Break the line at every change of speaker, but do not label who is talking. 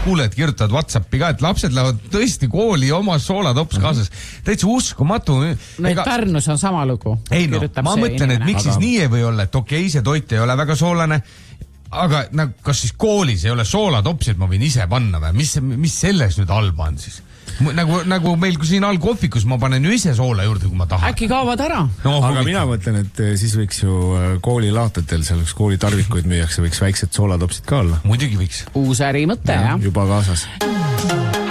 kuulajad kirjutavad WhatsAppi ka, et lapsed lähevad tõesti kooli oma soolatops kaasas. Täitsa uskumatu.
Pärnus on sama lugu.
Ei no, ma mõtlen, et miks siis nii ei või olla, et okei, see toit ei ole väga soolane, aga kas siis koolis ei ole soolatopsid, ma võin ise panna või? Mis selles nüüd halba on siis? Nagu meil siin all kohvikus ma panen ju ise soola juurde, kui ma tahan.
Äkki kaovad ära?
No, aga mina mõtlen, et siis võiks ju koolilaatatel, selleks koolitarvikuid müüakse, võiks väiksed soolatopsid ka olla.
Muidugi võiks.
Uus ärimõte, jah.
Juba kaasas.